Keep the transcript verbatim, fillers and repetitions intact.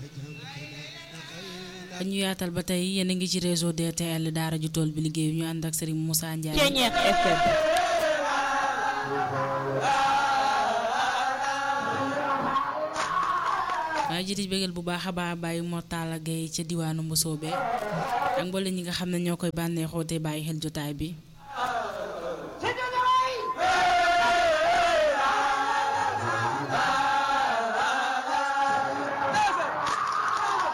ñu yaatal ba tey yéen a ngi ci réseau D T L daara ju tool bi liggéey ñu ànd ak Serigne Moussa Ndiaye waaye jiiti bégal bu baax a baax bàyyi Mortala Gueye ca diwaanu Mbusoobe ak mboole ñi nga xam ne ñoo koy bànneexoo te bàyyi xel jotaay bi